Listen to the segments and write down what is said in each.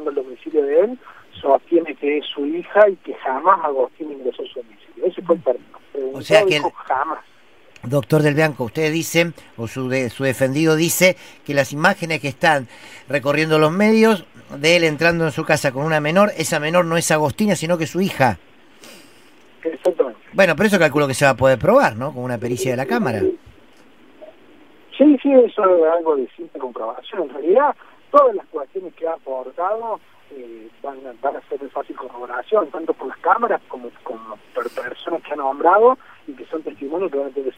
al domicilio de él, sostiene que es su hija y que jamás Agostina ingresó a su domicilio. Ese fue el término. O sea que jamás. Doctor Del Bianco, usted dice, o su defendido dice, que las imágenes que están recorriendo los medios de él entrando en su casa con una menor, esa menor no es Agostina, sino que es su hija. Exactamente. Bueno, por eso calculo que se va a poder probar, ¿no? Con una pericia de la cámara. Sí, eso es algo de simple comprobación. En realidad, todas las cuestiones que ha aportado van a ser de fácil corroboración, tanto por las cámaras como por personas que ha nombrado y que son testimonios que van a tener.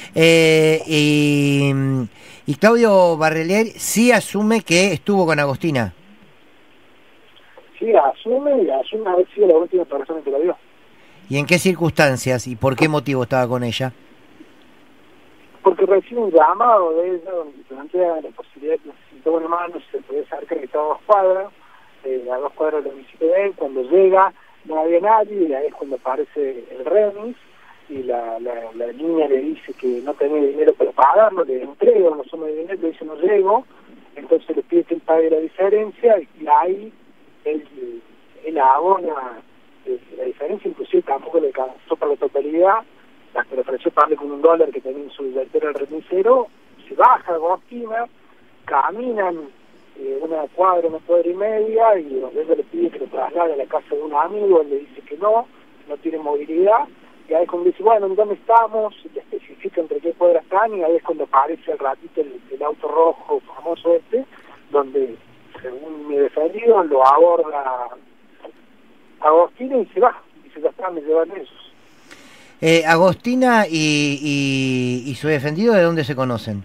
Y Claudio Barrelier sí asume que estuvo con Agostina. Sí, asume haber sido la última persona que la vio. ¿Y en qué circunstancias y por qué motivo estaba con ella? Porque recibe un llamado de ella donde plantea la posibilidad de que necesitaba una mano, se puede acercar, que estaba a 2 cuadras del domicilio de él. Cuando llega no había nadie, y ahí es cuando aparece el remis, y la niña le dice que no tenía dinero para pagarlo, le entrega una suma de dinero, le dice no llego, entonces le pide que él pague la diferencia, y ahí él abona la diferencia, inclusive tampoco le alcanzó para la totalidad, hasta le ofreció pagarle con $1 que tenía en su billetera el remisero. Se baja Agostina, caminan una cuadra y media, y donde ella le pide que lo traslade a la casa de un amigo, él le dice que no tiene movilidad, y ahí es cuando dice, bueno, ¿en dónde estamos? Y te especifica entre qué cuadras están, y ahí es cuando aparece al ratito el auto rojo famoso donde, según mi defendido, lo aborda Agostina y se va, y se me llevan esos. Agostina y su defendido, ¿de dónde se conocen?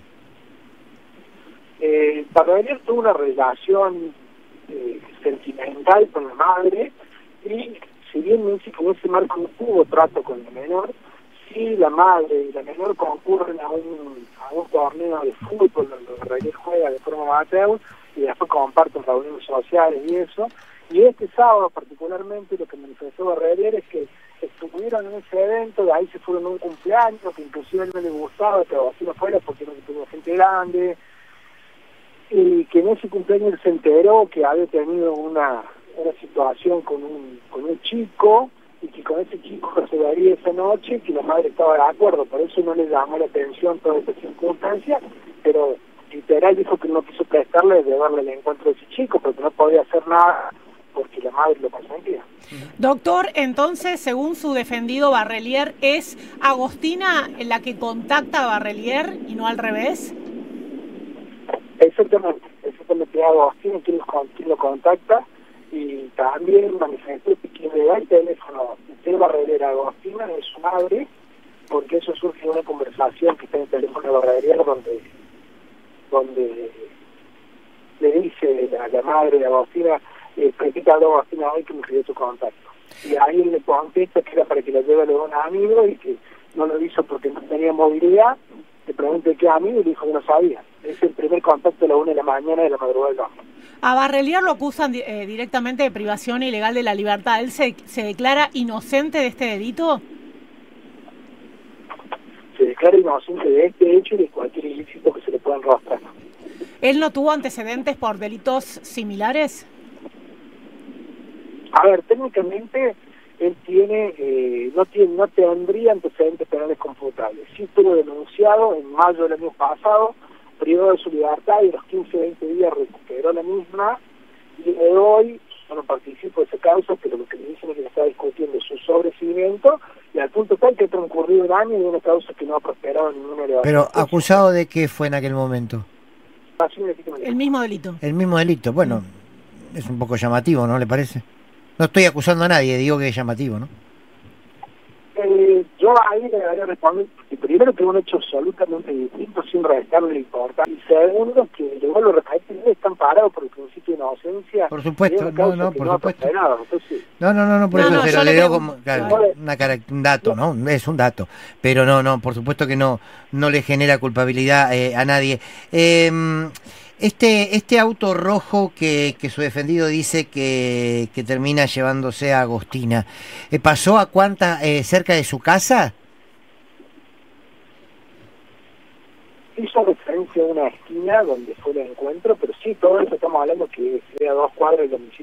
Barrelier tuvo una relación sentimental con la madre, y si bien me dice que en ese marco no hubo trato con la menor, sí la madre y la menor concurren a un torneo de fútbol donde Barrelier juega de forma amateur y después comparten reuniones sociales y eso. Y este sábado particularmente lo que manifestó Barrelier es que estuvieron en ese evento, de ahí se fueron a un cumpleaños, que inclusive a él no le gustaba que Agostina fuera porque no tuvo gente grande, y que en ese cumpleaños él se enteró que había tenido una situación con un chico, y que con ese chico se daría esa noche, que la madre estaba de acuerdo, por eso no le llamó la atención toda esta circunstancia, pero literal dijo que no quiso prestarle de darle el encuentro de ese chico, porque no podía hacer nada porque la madre lo consentía. Doctor, entonces, según su defendido Barrelier, ¿es Agostina la que contacta a Barrelier y no al revés? Exactamente, Agostina quien lo contacta, y también manifestó que quien le da el teléfono de Barrelier a Agostina es su madre, porque eso surge de una conversación que está en el teléfono de Barrelier donde le dice a la madre de Agostina, ¿qué te habló Agostina hoy que me pidió tu contacto? Y ahí él le contesta que era para que lo lleve a un amigo y que no lo hizo porque no tenía movilidad. Le pregunté qué amigo y le dijo que no sabía. Es el primer contacto a la 1 de la mañana de la madrugada del domingo. A Barrelier lo acusan directamente de privación ilegal de la libertad. ¿Él se declara inocente de este delito? Se declara inocente de este hecho y de cualquier ilícito que se le pueda enrostrar. ¿Él no tuvo antecedentes por delitos similares? A ver, técnicamente él no tendría antecedentes penales computables. Sí estuvo denunciado en mayo del año pasado, privado de su libertad, y a los 15-20 días recuperó la misma, y de hoy yo no participo de esa causa, pero lo que me dicen es que se está discutiendo su sobreseimiento, y al punto tal que ha transcurrido un año de una causa que no ha prosperado en ninguna elevación. Pero, ¿acusado de qué fue en aquel momento? El mismo delito. El mismo delito. Bueno, es un poco llamativo, ¿no le parece? No estoy acusando a nadie, digo que es llamativo, ¿no? Yo ahí le debería responder que primero que un hecho absolutamente distinto sin restarle importancia, y segundo que le vuelvo a repetir, están parados por el principio de inocencia. Por supuesto, no, por supuesto. Entonces, no, por eso se lo le dio como claro, un dato, ¿no? Es un dato, pero no, por supuesto que no le genera culpabilidad a nadie. Este auto rojo que su defendido dice que termina llevándose a Agostina, ¿pasó a cuánta cerca de su casa? Hizo referencia a una esquina donde fue el encuentro, pero sí, todo eso estamos hablando que sería 2 cuadras del domicilio.